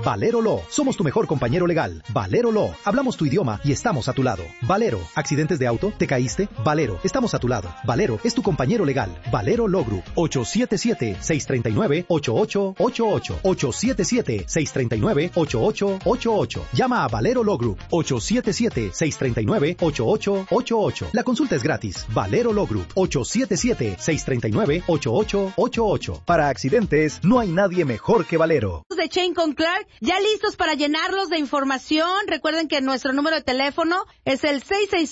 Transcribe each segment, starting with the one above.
Valero Law. Somos tu mejor compañero legal. Valero Law. Hablamos tu idioma y estamos a tu lado. Valero. ¿Accidentes de auto? ¿Te caíste? Valero. Estamos a tu lado. Valero es tu compañero legal. Valero Law Group. 877-639-8888. 877-639-8888. Llama a Valero Law Group. 877-639-8888. La consulta es gratis. Valero Law Group. 877-639-8888. Para accidentes, no hay nadie mejor que Valero. De Chain con Clark, ya listos para llenarlos de información. Recuerden que nuestro número de teléfono es el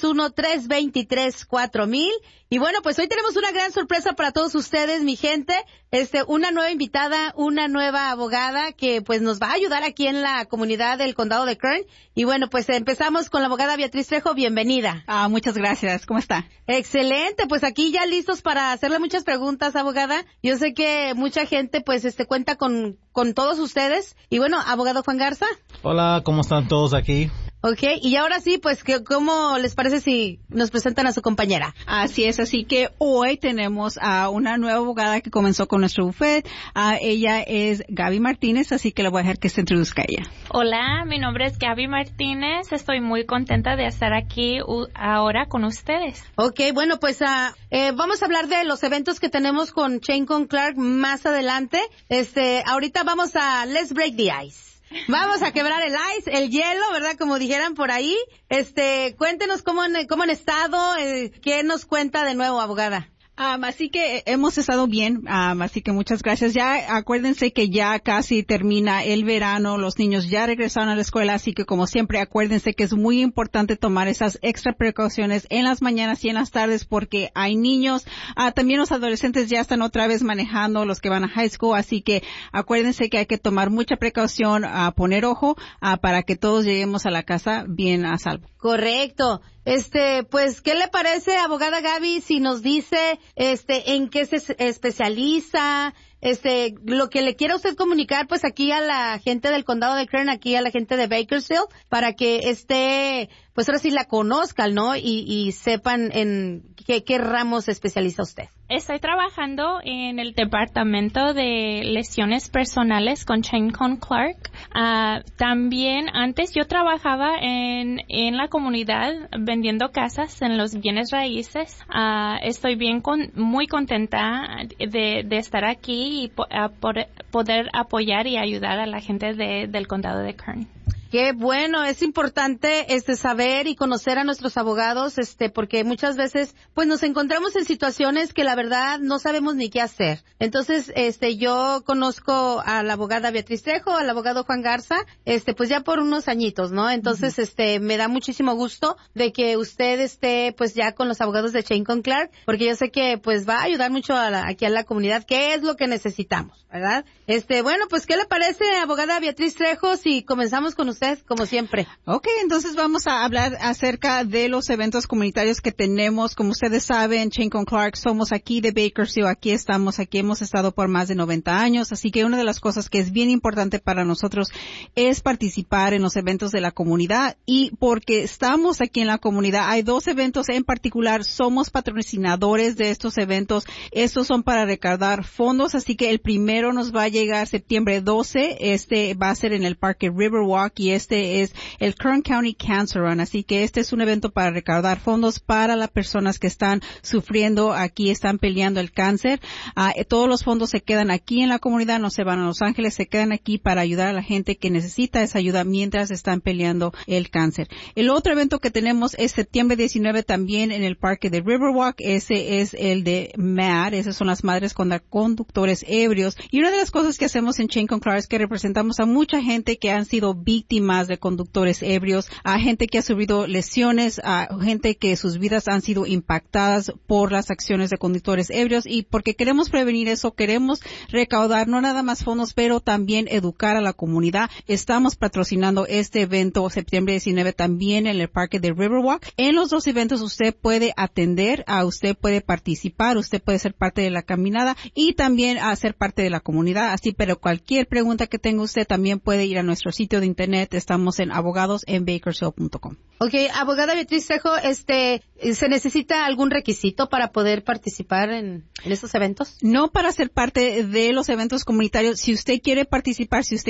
661-323-4000. Y bueno, pues hoy tenemos una gran sorpresa para todos ustedes, mi gente. Una nueva invitada, una nueva abogada que pues nos va a ayudar aquí en la comunidad del condado de Kern. Y bueno, pues empezamos con la abogada Beatriz Trejo. Bienvenida. Muchas gracias. ¿Cómo está? Excelente. Pues aquí ya listos para hacerle muchas preguntas, abogada. Yo sé que mucha gente pues cuenta con todos ustedes. Y bueno, abogado Juan Garza. Hola, ¿cómo están todos aquí? Ok, y ahora sí, pues, ¿cómo les parece si nos presentan a su compañera? Así es, así que hoy tenemos a una nueva abogada que comenzó con nuestro bufete. Ella es Gaby Martínez, así que le voy a dejar que se introduzca ella. Hola, mi nombre es Gaby Martínez. Estoy muy contenta de estar aquí ahora con ustedes. Ok, bueno, pues vamos a hablar de los eventos que tenemos con Chain con Clark más adelante. Ahorita vamos a Let's Break the Ice. Vamos a quebrar el ice, el hielo, ¿verdad? Como dijeran por ahí. Cuéntenos cómo han estado, ¿qué nos cuenta de nuevo, abogada? Así que hemos estado bien, así que muchas gracias. Ya acuérdense que ya casi termina el verano, los niños ya regresaron a la escuela, así que como siempre acuérdense que es muy importante tomar esas extra precauciones en las mañanas y en las tardes porque hay niños, también los adolescentes ya están otra vez manejando, los que van a high school, así que acuérdense que hay que tomar mucha precaución, poner ojo, para que todos lleguemos a la casa bien a salvo. Correcto. Pues, ¿qué le parece, abogada Gaby, si nos dice, en qué se especializa, lo que le quiera usted comunicar, pues, aquí a la gente del condado de Kern, aquí a la gente de Bakersfield, para que pues, ahora sí la conozcan, ¿no? Y sepan en qué ramos se especializa usted. Estoy trabajando en el departamento de lesiones personales con Chain con Clark. También antes yo trabajaba en la comunidad vendiendo casas en los bienes raíces. Estoy muy contenta de estar aquí y poder apoyar y ayudar a la gente del condado de Kern. Qué bueno, es importante saber y conocer a nuestros abogados, porque muchas veces pues nos encontramos en situaciones que la verdad no sabemos ni qué hacer. Entonces, yo conozco a la abogada Beatriz Trejo, al abogado Juan Garza, pues ya por unos añitos, ¿no? Entonces, me da muchísimo gusto de que usted esté pues ya con los abogados de Chain con Clark, porque yo sé que pues va a ayudar mucho aquí a la comunidad, que es lo que necesitamos, ¿verdad? Bueno, pues ¿qué le parece, abogada Beatriz Trejo, si comenzamos con usted, como siempre? Ok, entonces vamos a hablar acerca de los eventos comunitarios que tenemos. Como ustedes saben, Chain con Clark somos aquí de Bakersfield, aquí hemos estado por más de 90 años, así que una de las cosas que es bien importante para nosotros es participar en los eventos de la comunidad, y porque estamos aquí en la comunidad, hay dos eventos en particular, somos patrocinadores de estos eventos, estos son para recaudar fondos, así que el primero nos va a llegar septiembre 12, va a ser en el Parque Riverwalk, y es el Kern County Cancer Run, así que es un evento para recaudar fondos para las personas que están sufriendo aquí, están peleando el cáncer. Todos los fondos se quedan aquí en la comunidad, no se van a Los Ángeles, se quedan aquí para ayudar a la gente que necesita esa ayuda mientras están peleando el cáncer. El otro evento que tenemos es septiembre 19 también en el Parque de Riverwalk, ese es el de MAD, esas son las madres conductores ebrios, y una de las cosas que hacemos en Chain con Clark es que representamos a mucha gente que han sido víctimas de conductores ebrios, a gente que ha sufrido lesiones, a gente que sus vidas han sido impactadas por las acciones de conductores ebrios, y porque queremos prevenir eso, queremos recaudar no nada más fondos, pero también educar a la comunidad. Estamos patrocinando este evento septiembre 19 también en el Parque de Riverwalk. En los dos eventos usted puede atender, usted puede participar, usted puede ser parte de la caminada y también ser parte de la comunidad, así, pero cualquier pregunta que tenga usted también puede ir a nuestro sitio de internet. Estamos en abogadosenbakersfield.com. Ok, abogada Beatriz Trejo, ¿se necesita algún requisito para poder participar en estos eventos? No para ser parte de los eventos comunitarios. Si usted quiere participar, si usted